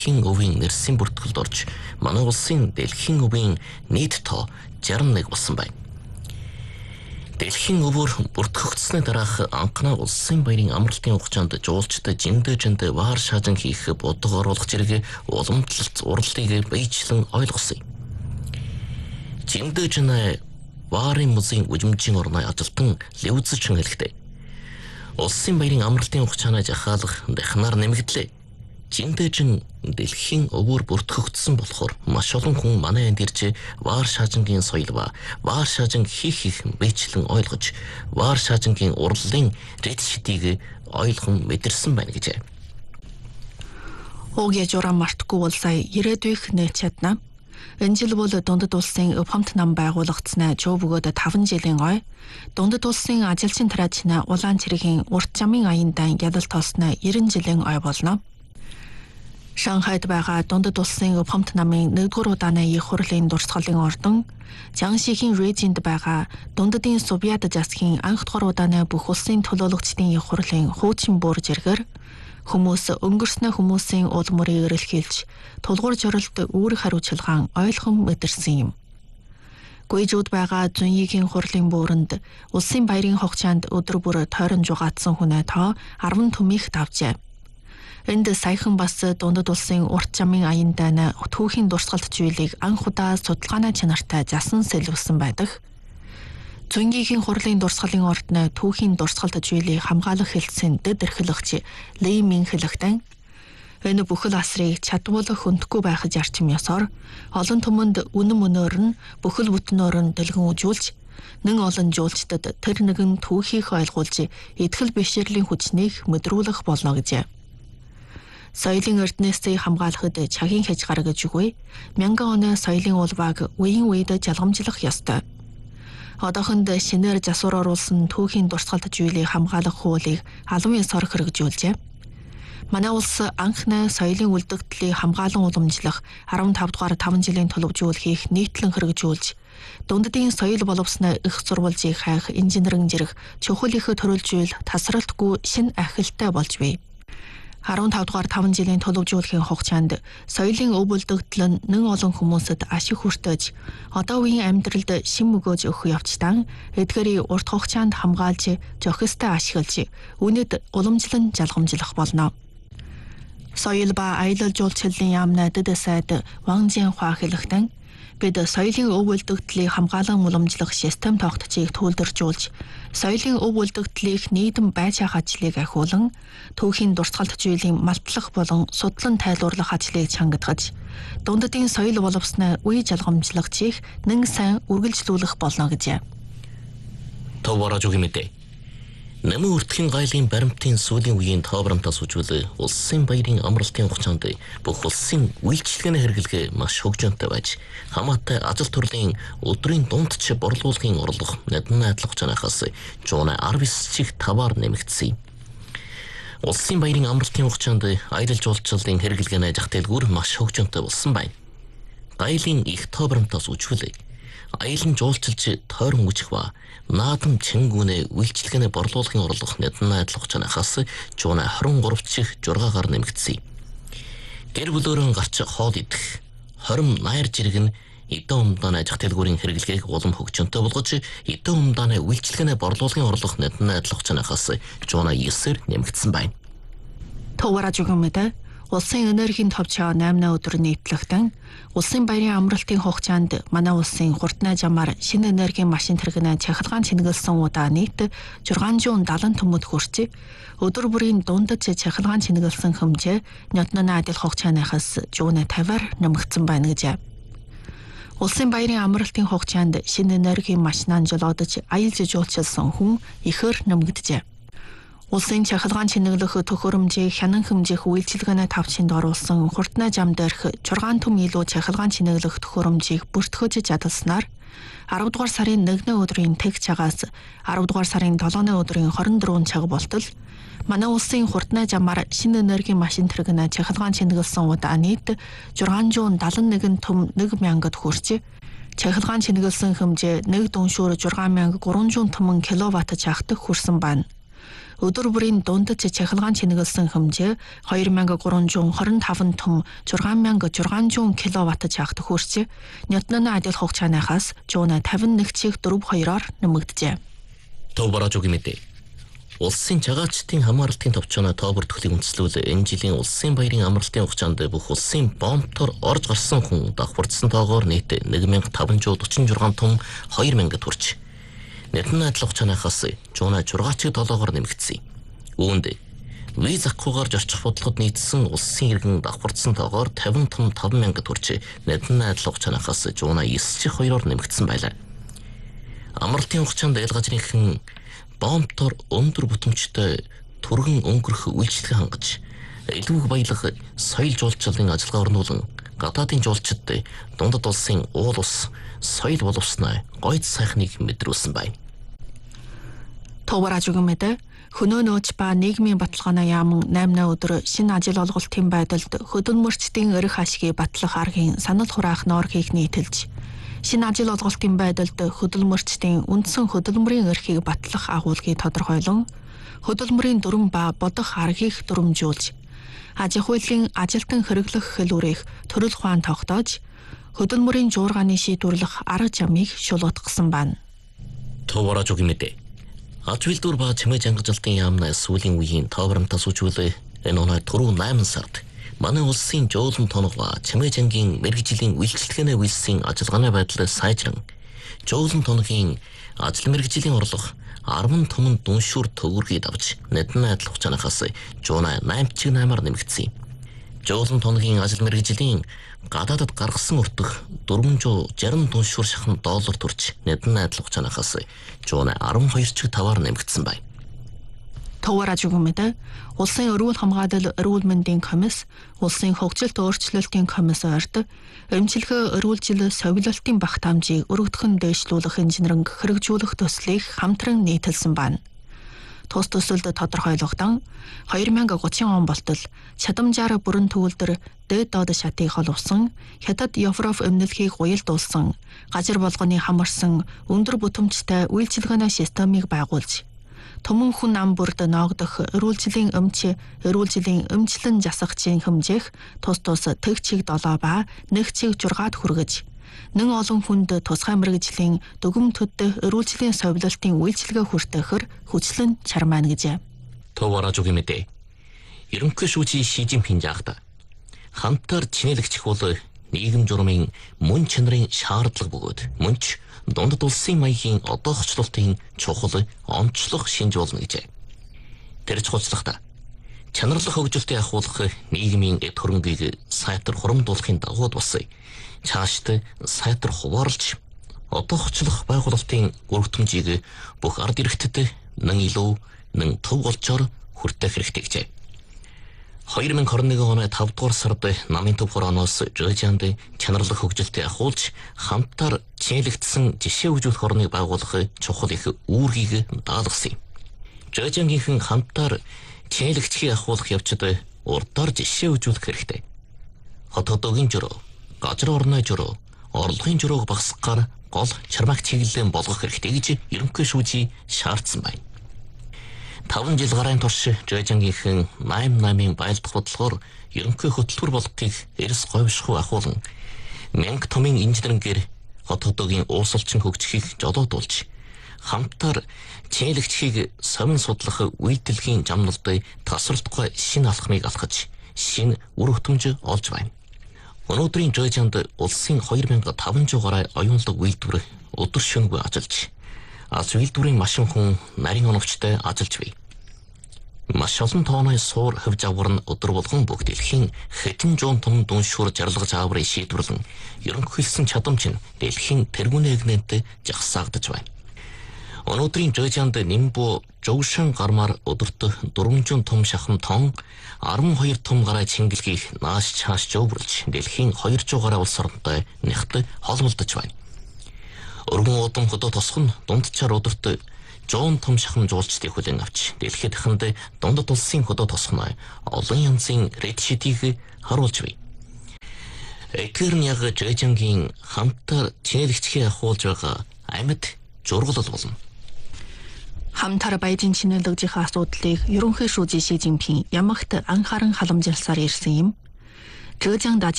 дэлхийн өвийн нэрсийн бүртгэлд орж манай улсын дэлхийн өвийн нийт тоо 61 болсон байна. Дэлхийн өвөөр бүртгэгдсэний дараах анхны улсын баярын амралтын хугацаанд жуулчдад жиндэж ваар шаажин хийх бодлого оруулах зэрэг уламжлалт урлагийг биечлэн ойлгосон юм. Жиндэж варын музейн үжимжийн орны ажилтан Левзчин хэлэхдээ улсын баярын амралтын хугацаанд жахаалах дахнаар нэмэгдлээ. Жиндэж дэлхийн өвөөр бүртгэгдсэн болохоор маш олон хүн манай энд ирж ваар шаажингийн соёл ба ваар шаажин хийх биечлэн ойлгож ваар шаажингийн урлалын рэд шидийг ойлгон мэдэрсэн байна гэжээ. Огийн журам мартгүй бол сая ирээдүйх нэж чадна. Энэ жил бол дундад улсын өвхөмт нам байгуулагдсанаа жоо бөгөөд 5 жилийн ой. Дундад улсын ажилчин тараачна улаан цэргийн урт замын аяндаа ядал тоосноо 90 жилийн ой болно. Шанхайд байгаа дундад улсын өвхөмт намын 1-р удааны их хурлын дурсгалын ордон, Жангшихийн Режинд байгаа дундадын Сувьяд засгийн анх 2 удааны бүх улсын төлөөлөгчдийн их хурлын хуучин буур зэргээр хүмүүс өнгөрснөө хүмүүсийн улмөрийг эрэлхийлж, тулгуур жоролт үүрэг хариуцлагаан ойлгон мэдэрсэн юм. Гүйжүүд байгаа Зуньигийн хурлын бууранд улсын баярын хугацаанд өдөр бүр тойрон жугаатсан хүнээ тоо 10 төмийг давжээ. Энд саяхан бас дундад улсын урт замын аяндаа түүхийн дурсгалт зүйлийг анх удаа судалгааны чанартай засан сэлвсэн байдаг. Зуньигийн хурлын дурсгалын ордны түүхийн дурсгалт зүйлийг хамгаалах хэлтсийн дэд эрхлэгч Ли Мин хэлэхдээ энэ бүхэл асрыг чадвал хөндөхгүй байх зарчим ёсоор олон түмэнд үнэн мөнөөр нь бүхэл бүтнөөр нь дэлгэн үзүүлж нэн олон жуулчдад тэр нэгэн түүхийг ойлгуулж итгэл бишрлийн хүчнийг мэдрүүлэх болно гэжээ. Соёлын эрдэнэсийг хамгаалахад чагийн хэж гаргаж өгөө. 1000 оны соёлын улбааг үеийн үед жалгамжлах ёстой. Одоохонд шинээр засвар оруулсан түүхийн дурсгалт зүйлийг хамгаалах хуулийг албан ёсоор хэрэгжүүлжээ. Манай улс анхны соёлын үлдэгдлийг хамгаалан уламжлах 15 дугаар 5 жилийн төлөвжүүлэхийг нийтлэн хэрэгжүүлж, дундадын соёл боловсны их сурвалжийг хайх инженерийн зэрэг чухал их төрөлжүүл тасралтгүй шин ахилтай болж бий. 15 дугаар 5 жилийн төлөвжүүлэхийн хугацаанд соёлын өв бүлдэгдэл нь нэн олон хүмүүсэд аш их хүртэж, одоо үеийн амьдралд шин мөгөөж өгөх явцдаа эдгээрийг урт хугацаанд хамгаалж, зохистой ашиглаж, үнэд уламжлан жалгамжлах болно. Соёл ба аялал жуулчлалын яамны дэд сайд Ван Жинхуа хэлэхдээ бид соёлын өв бүлдэгдлийг хамгаалан уламжлах систем тогтцыг төлөвлөж, соёлын өв бүлдэгдлийг нийтэм байж ах ажлыг ахиулан, түүхийн дурсгалт зүйлийн малтлах болон судлан тайлбарлах ажлыг чангадгаж, дундадын соёл боловсны үе жалгамжлагчийг нэн сайн үргэлжлүүлэх болно гэжээ. Товараж өгөх мэдээ. Нэмэн өртгийн гайлын баримтын сүүлийн үеийн тообромтоос үжвэл улсын баярын амралтын хугацаанд бүх улсын үйлчилгээний хэрэглээ маш хөгжөөнтэй байж хамаатай ажил төрлийн өдрийн дундч борлуулалтын орлого нэдэн найдлах чанахаас 119 чих таваар нэмэгдсэн. Улсын баярын амралтын хугацаанд аялал жуулчлалын хэрэглгээний зах дэлгүүр маш хөгжөөнтэй болсон байна. Гайлын их тообромтоос үжвэл аялан жуулчилж тойрон үжих ба наадам чингүүнээ үйлчилгээний борлуулалтын орлого нэдэн найдлах чанахаас 123 чих 6-гаар нэмэгдсэн. Гэр бүлөөрөө гарч хоол идэх, хорим найр жирэг нь эдэн умдааны зах дэлгүүрийн хэрэглэгийг улам хөгжөөнтэй болгож, эдэн умдааны үйлчилгээний борлуулалтын орлого нэдэн найдлах чанахаас 109-ээр нэмэгдсэн байна. Товараж өгөх мэдээ. Улсын энергийн товчоо 8 өдөр нийтлэхдээ улсын баярын амралтын хугацаанд манай улсын хурдны жамаар шинэ энергийн машин тэрэгнээ цахилгаан чингэлсэн удаа нийт 670 төмөд хүрч, өдөр бүрийн дундаж цахилгаан чингэлсэн хэмжээ нётноны адил хугацаанаас 150-аар нэмэгдсэн байна гэжээ. Улсын баярын амралтын хугацаанд шинэ энергийн машинаа жолоодож аялал жуулчилсан хүн ихээр нэмэгджээ. Улсын цахилгаан чинэглэх төхөөрөмжийг хянан хэмжих үйлчилгээний тавчинд оруулсан хурдны зам дээрх 6 төм илүү цахилгаан чинэглэх төхөөрөмжийг бүртгэж чадалснаар 10 дугаар сарын 1-ний өдрийн тэг цагаас 10 дугаар сарын 7-ны өдрийн 24 цаг болтол манай улсын хурдны замаар шинэ энергийн машин тэрэгнээ цахилгаан чинэглсэн удаа нийт 671 төм 1000-д хүрч, цахилгаан чинэглсэн хэмжээ 1 дүншүүр 6300 төмөн киловатт чагтах хүрсэн байна. Өдөр бүрийн дундад чахилгаан чинэгэлсэн хэмжээ 2325 том 6600 кВт чагт хүрч Ньютоны адил хугацааныхаас жууна 51.42-оор нэмэгджээ. Төв бараажуугийн мэдээ. Улсын чагаачдын хамгаалалтын товчооны тоо бүртгэлийг үндэслүүл энэ жилийн улсын баярын амралтын хугацаанд бүх улсын бомбтор орж гарсан хүн давхурдсан тоогоор нийт 1546 том 2000 хүрч Ньютоны адил хугацааныхаас жууна 6.7-оор нэмэгдсэн. Үүнд виз авахгүйгээр зорчих бодлогод нийцсэн улсын иргэн давхурдсан тоогоор 50 том 5000 хүрч Ньютоны адил хугацааныхаас жууна 9.2-оор нэмэгдсэн байлаа. Амралтын хугацаанд ялгажрынхэн бомбтор өндөр бүтэмжтэй түргэн өнгөрөх үйлчлэгээ хангаж илүү их баялаг соёл жуулчлалын ажиллагаа орнуулан гадаадын жуулчид дундад улсын уул ус соёл боловсноо гойд сайхныг мэдрүүлсэн байна. Товараажуугийн мэдээ хөнөө нөөц ба нийгмийн баталгааны яаман 8 өдөр шинэ ажил олголтын байдалд хөдөлмөрчдийн эрх ашгийг батлах аргын санал хураах ноор хийх нийтэлж шинэ ажил олголтын байдалд хөдөлмөрчдийн үндсэн хөдөлмөрийн эрхийг батлах агуулгыг тодорхойлон хөдөлмөрийн дүрм ба бодох аргийг дүрмжүүлж аж ахуйлын ажилтан хэрэглэх хэлбэрийг төрөл ухаан тогтоож хөдөлмөрийн жуургааны шийдвэрлэх арга замыг шулуутгасан байна. Товараажуугийн мэдээ. Аж үйлдвэр ба чимээ жангажлалтын яамны сүүлийн үеийн тообрамтаа сүүжүүлээ энэ оноо түрүү 8 сард манай улсын жуулан тоног ба чимээ жангийн мэргэжлийн үйлчлэгээний үйлсийн ажиллагааны байдал сайжран жуулан тоногийн ажил мэргэжлийн орлого 10 томон дүншүүр төгрөгийг авч Ньютоны адил хугацаанаас жууна 8.8-аар нэмэгдсэн. Жуулан тоногийн ажил мэргэжлийн гадаадад гаргасан өртөх 460 дүншүүр шахан доллар төрж Ньютоны адил хугацаанаас жууна 12.5-аар нэмэгдсэн байна. Товараажуугийн мэдээ улсын эрүүл хамгаалал эрүүл мэндийн комисс, улсын хөгжилт өөрчлөлтийн комисс орд эмчилгээ эрүүлжил совилолтын багтаамжийг өргөдгөн дэвшлүүлэх инженеринг хэрэгжүүлэх төслийг хамтран нийтэлсэн байна. Тус төсөлд тодорхойлогдсон 2030 он болтол чадамжаар бүрэн төвлөр дээд доод шатыг холбосон хятад Европ өмнөлхийг уялдуулсан газар болгоны хамарсан өндөр бүтэмжтэй үйлчилгээний системийг байгуулж Төмөн хүн ам бүрд ноогдох эрүүлжлийн эрүүлжлийн эмчлэн засагчийн хэмжээх тус тэг чиг 7 ба нэг чиг 6-ад хүргэж нэн олон хүнд тусгай мэргэжлийн дүгм төддө эрүүлжлийн совилолтын үйлчилгээ хүртэхэр хүчлэн чармаана гэжээ. Товараажуугийн мэдээ. Ерөнхий шүүжийн Ши Жинпин жаахта хамтаар чинэлэгчих бол нийгэм журмын мөн чанарын шаардлага бөгөөд мөнч дундад улсын маягийн одоохчлолтын чухал онцлог шинж болно гэжээ. Тэр чухалчлахта чанарлах хөгжилтийг ахуулах нийгмийн эд хөрөнгийг сайтар хурамдуулахын дагуу бас цаашд сайтар хуваарлж одоохчлох байгуулалтын өргөтөмжийг бүх ард иргэдэд нэн илүү нэн төв голчоор хүртэх хэрэгтэй гэжээ. 2021 оны 5 дугаар сард намын төв хорооноос Жожианд чанарлах хөгжилтийг ахуулж хамтаар чинэлэгдсэн жишээ үзүүлэх орныг байгуулах чухал их үүргийг даалгасан юм. Жожиангийнхэн хамтаар чинэлэгдэхийг ахуулах явцад урдаар жишээ үзүүлэх хэрэгтэй. Хот хотогийн журуу, газар орны журуу, орлогын журууг багасгахаар гол чармааг чиглэлэн болгох хэрэгтэй гэж ерөнхий шүүжий шаардсан байна. 5 жил гарын турш Жожиангийнхэн 88-ын байлдах бодлогоор ерөнхий хөтөлбөр болгохыг эрс говьшгүй ахуулан 1000 томын инженерингээр хот хотогийн уусалчин хөгжихийг жолоодуулж хамтаар чинэлэгдэхийг совин судлах үйлдэлгийн жамналд тасралтгүй шинэ алхмыг алхаж шинэ үр хөтөмж олж байна. Өнөөдрийн Жожианд улсын 2500 гаруй оюунлаг үйлдвэр өдөр шөнөгүй ажиллаж аз үйлдвэрийн машин хүн нарийн оновчтой ажиллаж бий. Маш олон тооны суур хөвж авгар нь өдөр болгон бүх дэлхийн хэдэн зуун том дүншүүр жаргалгаж ааврыг шийдвэрлэн ерөнхийлсөн чадамж нь дэлхийн тэргүүний эгнэнтэй жагсаагдаж байна. Өнөөдрийн Жожианд Нимбу Жогшин гармаар өдөрт 400 том шахам тон 12 том гараа чингэлгийг нааш чааш жөвөрлж дэлхийн 200 гараа улс орнтой нэгт холболдож байна. Өргөн удам хөдөө тосх нь дундчаар өдөрт 100 том шахам жуулчдыг хүлээн авч дэлхийд дахинд дундад улсын хөдөө тосхно олон янзын редшитийг харуулж бий. Экер нь яг Жожиангийн хамтаар чинэлэгдэхийг ахуулж байгаа амьд зургал болно. Хамтар Баяжин чинэлэгжийнхээ асуудлыг ерөнхий шүүжин Ши Жинпин ямагт анхааран халамжилсаар ирсэн юм. Зhejiang